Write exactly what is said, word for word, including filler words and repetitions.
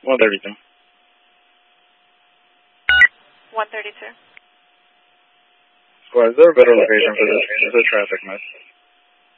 one thirty-two. one thirty-two. Squad, is there a better location for this? This is a traffic mess.